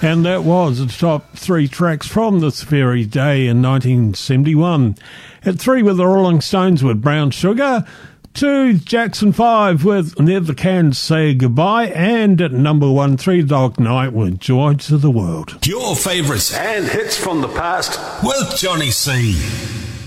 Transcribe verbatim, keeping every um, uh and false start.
And that was the top three tracks from this very day in nineteen seventy-one. At three were the Rolling Stones with Brown Sugar, two Jackson five with Never Can Say Goodbye, and at number one, Three Dog Night with Joy to the World. Your favourites and hits from the past with Johnny C.